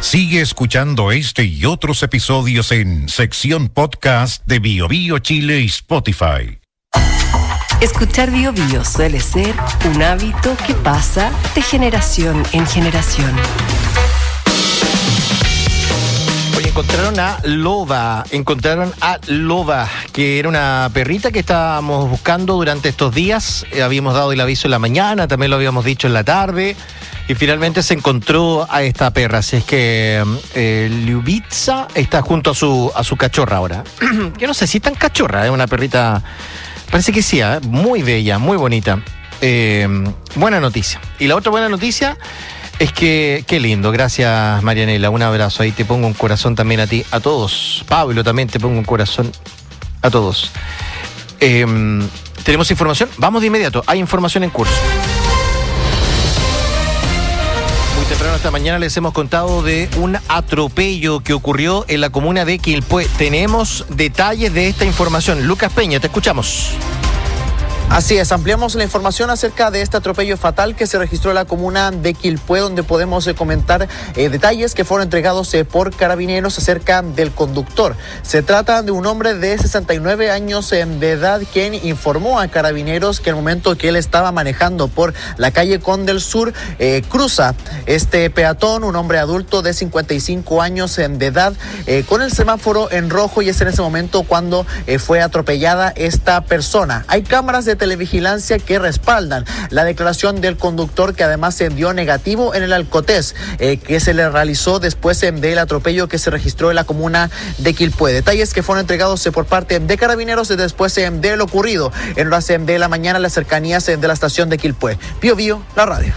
Sigue escuchando este y otros episodios en sección podcast de BioBio Chile y Spotify. Escuchar BioBio suele ser un hábito que pasa de generación en generación. Hoy encontraron a Loba, que era una perrita que estábamos buscando durante estos días. Habíamos dado el aviso en la mañana, también lo habíamos dicho en la tarde. Y finalmente se encontró a esta perra, así es que Lyubitsa está junto a su cachorra ahora. Yo no sé si es tan cachorra, es una perrita, parece que sí, muy bella, muy bonita. Buena noticia. Y la otra buena noticia es que, qué lindo, gracias Marianela, un abrazo, ahí te pongo un corazón también a ti, a todos. Pablo, también te pongo un corazón a todos. ¿Tenemos información? Vamos de inmediato, hay información en curso. Temprano esta mañana les hemos contado de un atropello que ocurrió en la comuna de Quilpué. Tenemos detalles de esta información. Lucas Peña, te escuchamos. Así es, ampliamos la información acerca de este atropello fatal que se registró en la comuna de Quilpué, donde podemos comentar detalles que fueron entregados por carabineros acerca del conductor. Se trata de un hombre de 69 años de edad quien informó a carabineros que en el momento que él estaba manejando por la calle Conde del Sur, cruza este peatón, un hombre adulto de 55 años de edad, con el semáforo en rojo, y es en ese momento cuando fue atropellada esta persona. Hay cámaras de televigilancia que respaldan la declaración del conductor, que además se dio negativo en el alcotés que se le realizó después del atropello que se registró en la comuna de Quilpué. Detalles que fueron entregados por parte de carabineros después de lo ocurrido en horas de la mañana en las cercanías de la estación de Quilpué. BioBio, la radio.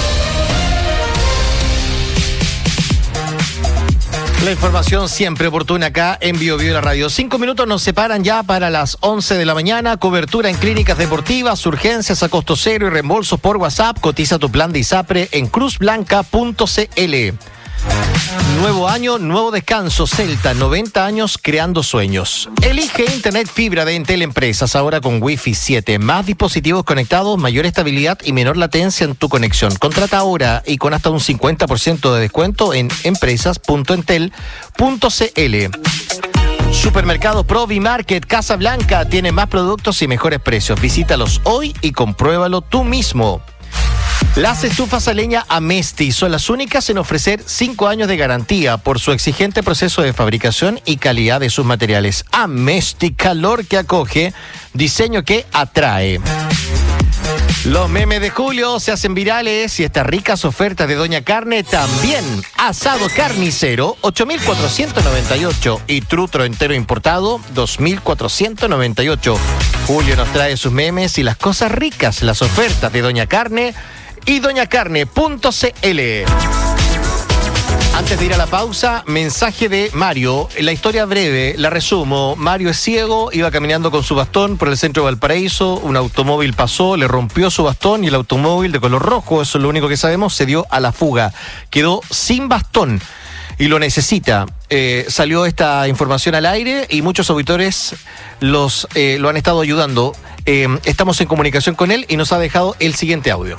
La información siempre oportuna acá en BioBio la radio. 5 minutos nos separan ya para las 11 de la mañana. Cobertura en clínicas deportivas, urgencias a costo cero y reembolsos por WhatsApp. Cotiza tu plan de ISAPRE en cruzblanca.cl. Nuevo año, nuevo descanso. Celta, 90 años creando sueños. Elige Internet fibra de Entel Empresas, ahora con Wi-Fi 7. Más dispositivos conectados, mayor estabilidad y menor latencia en tu conexión. Contrata ahora y con hasta un 50% de descuento en empresas.entel.cl. Supermercados Provi Market Casa Blanca tiene más productos y mejores precios. Visítalos hoy y compruébalo tú mismo. Las estufas a leña Amesti son las únicas en ofrecer 5 años de garantía por su exigente proceso de fabricación y calidad de sus materiales. Amesti, calor que acoge, diseño que atrae. Los memes de julio se hacen virales y estas ricas ofertas de Doña Carne también. Asado carnicero, 8.498 y trutro entero importado, 2.498. Julio nos trae sus memes y las cosas ricas, las ofertas de Doña Carne y doñacarne.cl. Antes de ir a la pausa, mensaje de Mario. La historia breve, la resumo. Mario es ciego, iba caminando con su bastón por el centro de Valparaíso. Un automóvil pasó, le rompió su bastón y el automóvil de color rojo, eso es lo único que sabemos, se dio a la fuga. Quedó sin bastón y lo necesita. Salió esta información al aire y muchos auditores lo han estado ayudando. Estamos en comunicación con él y nos ha dejado el siguiente audio.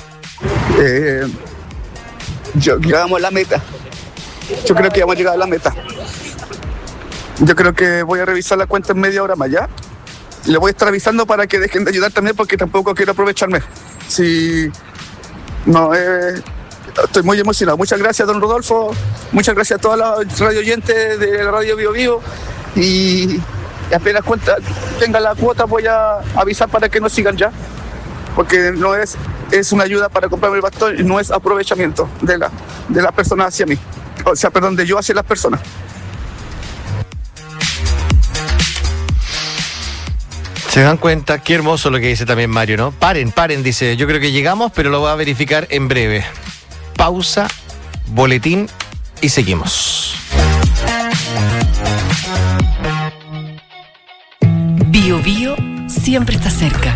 Llegamos a la meta. Yo creo que vamos a llegar a la meta. Yo creo que voy a revisar la cuenta en media hora más, ¿ya? Le voy a estar avisando para que dejen de ayudar también, porque tampoco quiero aprovecharme. Si no, estoy muy emocionado. Muchas gracias, don Rodolfo. Muchas gracias a todos los radio oyentes de la radio BioBio. Y apenas tenga la cuota, voy a avisar para que nos sigan ya. Porque no es una ayuda para comprarme el bastón y no es aprovechamiento de la persona hacia mí. O sea, perdón, de yo hacia las personas. Se dan cuenta, qué hermoso lo que dice también Mario, ¿no? Paren, dice. Yo creo que llegamos, pero lo voy a verificar en breve. Pausa, boletín y seguimos. BioBio siempre está cerca.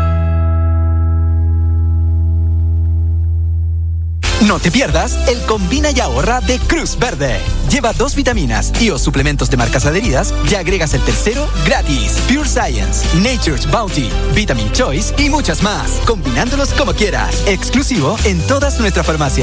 No te pierdas el Combina y Ahorra de Cruz Verde. Lleva 2 vitaminas y o suplementos de marcas adheridas y agregas el tercero gratis. Pure Science, Nature's Bounty, Vitamin Choice y muchas más. Combinándolos como quieras. Exclusivo en todas nuestras farmacias.